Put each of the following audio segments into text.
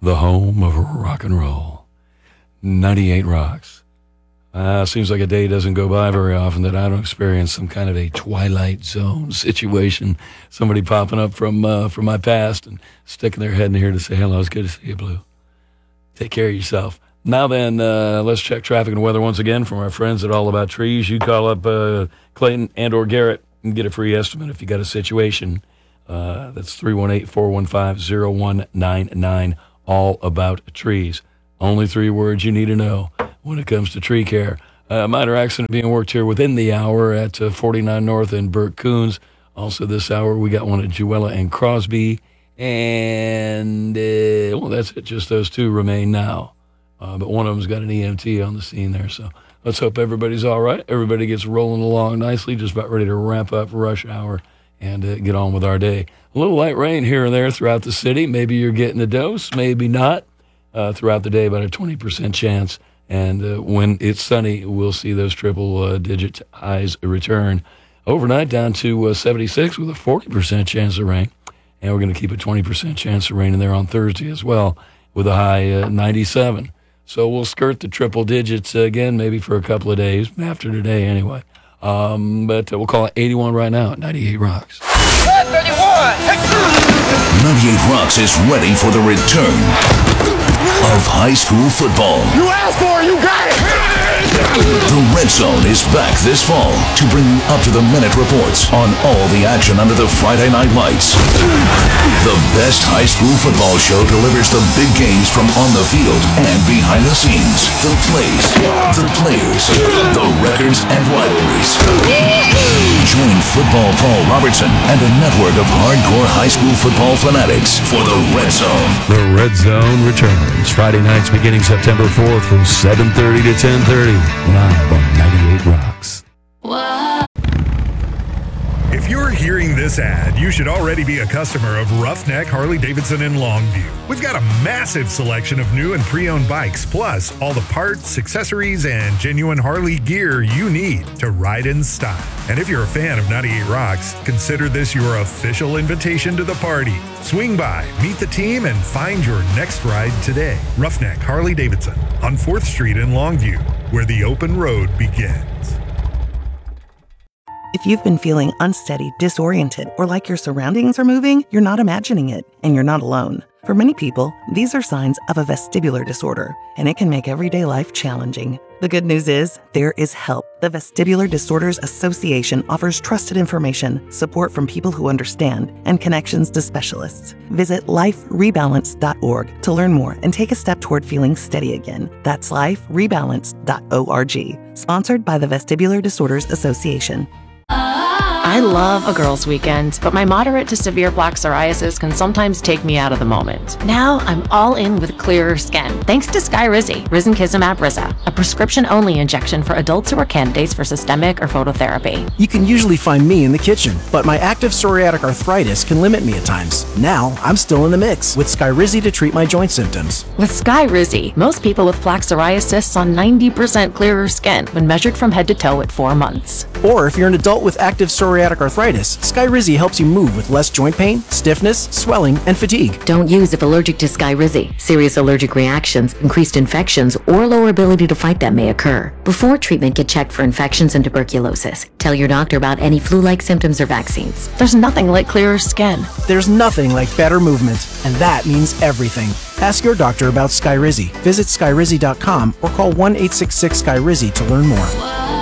the home of rock and roll. 98 Rocks. Seems like a day doesn't go by very often that I don't experience some kind of a Twilight Zone situation. Somebody popping up from my past and sticking their head in here to say hello. It's good to see you, Blue. Take care of yourself. Now then, let's check traffic and weather once again from our friends at All About Trees. You call up Clayton and or Garrett and get a free estimate if you got a situation. That's 318-415-0199. All About Trees. Only 3 words you need to know when it comes to tree care. Minor accident being worked here within the hour at 49 North and Burt Coons. Also this hour, we got one at Jewella and Crosby. And, well, that's it. Just those 2 remain now. But one of them's got an EMT on the scene there. So let's hope everybody's all right. Everybody gets rolling along nicely, just about ready to ramp up rush hour and get on with our day. A little light rain here and there throughout the city. Maybe you're getting a dose, maybe not. Throughout the day, about a 20% chance. And when it's sunny, we'll see those triple-digit highs return. Overnight down to 76 with a 40% chance of rain. And we're going to keep a 20% chance of rain in there on Thursday as well with a high 97. So we'll skirt the triple digits again, maybe for a couple of days, after today anyway. But we'll call it 81 right now at 98 Rocks. 98 Rocks is ready for the return of high school football. You asked for it, you got it! The Red Zone is back this fall to bring you up-to-the-minute reports on all the action under the Friday night lights. The best high school football show delivers the big games from on the field and behind the scenes. The plays, the players, the records and rivalries. Join Football Paul Robertson and a network of hardcore high school football fanatics for the Red Zone. The Red Zone returns Friday nights beginning September 4th from 7:30 to 10:30 live on 98 Rocks. If you're hearing this ad, you should already be a customer of Roughneck Harley-Davidson in Longview. We've got a massive selection of new and pre-owned bikes, plus all the parts, accessories, and genuine Harley gear you need to ride in style. And if you're a fan of 98 Rocks, consider this your official invitation to the party. Swing by, meet the team, and find your next ride today. Roughneck Harley-Davidson on 4th Street in Longview, where the open road begins. If you've been feeling unsteady, disoriented, or like your surroundings are moving, you're not imagining it, and you're not alone. For many people, these are signs of a vestibular disorder, and it can make everyday life challenging. The good news is, there is help. The Vestibular Disorders Association offers trusted information, support from people who understand, and connections to specialists. Visit liferebalance.org to learn more and take a step toward feeling steady again. That's liferebalance.org. Sponsored by the Vestibular Disorders Association. I love a girls' weekend, but my moderate to severe plaque psoriasis can sometimes take me out of the moment. Now I'm all in with clearer skin, thanks to Skyrizi, Risankizumab Riza, a prescription-only injection for adults who are candidates for systemic or phototherapy. You can usually find me in the kitchen, but my active psoriatic arthritis can limit me at times. Now I'm still in the mix with Skyrizi to treat my joint symptoms. With Skyrizi, most people with plaque psoriasis saw 90% clearer skin when measured from head to toe at 4 months. Or if you're an adult with active psoriatic arthritis, Skyrizi helps you move with less joint pain, stiffness, swelling, and fatigue. Don't use if allergic to Skyrizi. Serious allergic reactions, increased infections, or lower ability to fight them may occur. Before treatment, get checked for infections and tuberculosis. Tell your doctor about any flu-like symptoms or vaccines. There's nothing like clearer skin. There's nothing like better movement, and that means everything. Ask your doctor about Skyrizi. Visit skyrizi.com or call 1-866-SKYRIZI to learn more.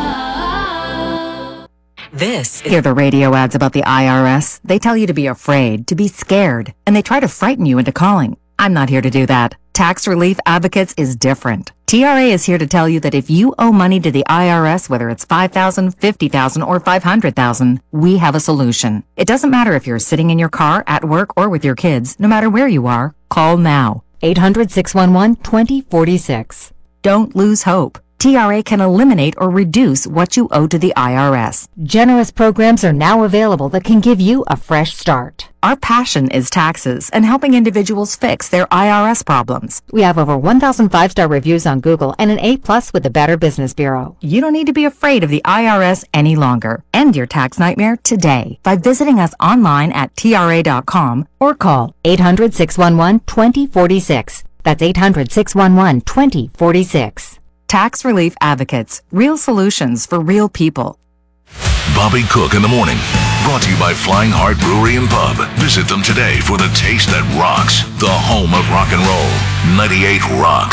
This is... Hear the radio ads about the IRS? They tell you to be afraid, to be scared, and they try to frighten you into calling. I'm not here to do that. Tax Relief Advocates is different. TRA is here to tell you that if you owe money to the IRS, whether it's $5,000, $50,000, or $500,000, we have a solution. It doesn't matter if you're sitting in your car, at work, or with your kids. No matter where you are, call now. 800-611-2046. Don't lose hope. TRA can eliminate or reduce what you owe to the IRS. Generous programs are now available that can give you a fresh start. Our passion is taxes and helping individuals fix their IRS problems. We have over 1,000 5-star reviews on Google and an A+ with the Better Business Bureau. You don't need to be afraid of the IRS any longer. End your tax nightmare today by visiting us online at TRA.com or call 800-611-2046. That's 800-611-2046. Tax Relief Advocates. Real solutions for real people. Bobby Cook in the morning. Brought to you by Flying Heart Brewery and Pub. Visit them today for the taste that rocks. The home of rock and roll. 98 Rocks.